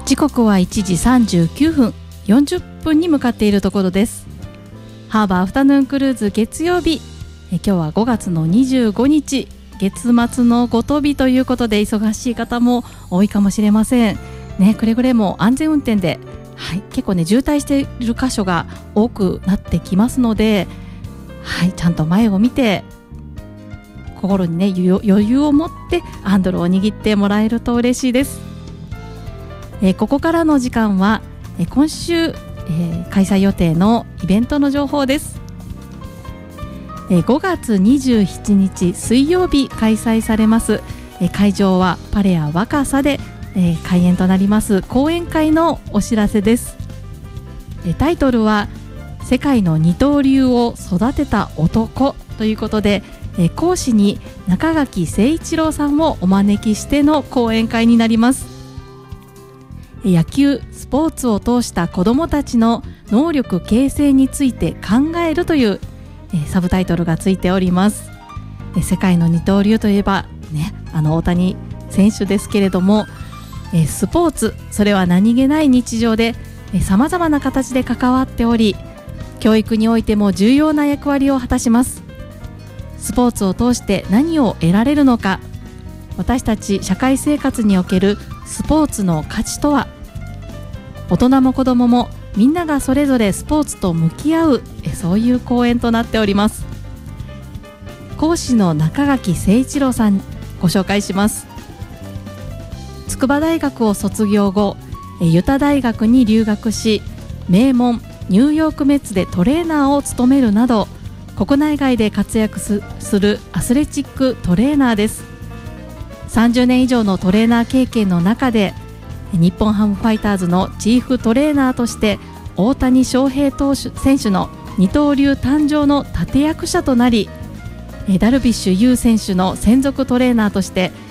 時刻は1時39分40分に向かっているところです。ハーバーアフタヌーンクルーズ月曜日、今日は5月の25日月末のごと日ということで、忙しい方も多いかもしれませんね。くれぐれも安全運転で、結構ね渋滞している箇所が多くなってきますので、ちゃんと前を見て心にね余裕を持ってハンドルを握ってもらえると嬉しいです。ここからの時間は今週、開催予定のイベントの情報です。5月27日水曜日開催されます、会場はパレア若狭で、開演となります講演会のお知らせです。タイトルは世界の二刀流を育てた男ということで、講師に中垣誠一郎さんをお招きしての講演会になります。野球・スポーツを通した子どもたちの能力形成について考えるという、サブタイトルがついております。世界の二刀流といえば、大谷選手ですけれども、スポーツ、それは何気ない日常でさまざまな形で関わっており、教育においても重要な役割を果たします。スポーツを通して何を得られるのか、私たち社会生活におけるスポーツの価値とは。大人も子どももみんながそれぞれスポーツと向き合う、そういう講演となっております。講師の中垣誠一郎さん、ご紹介します。筑波大学を卒業後、ユタ大学に留学し、名門ニューヨークメッツでトレーナーを務めるなど、国内外で活躍するアスレチックトレーナーです。30年以上のトレーナー経験の中で、日本ハムファイターズのチーフトレーナーとして大谷翔平選手の二刀流誕生の立役者となり、ダルビッシュ有選手の専属トレーナーとして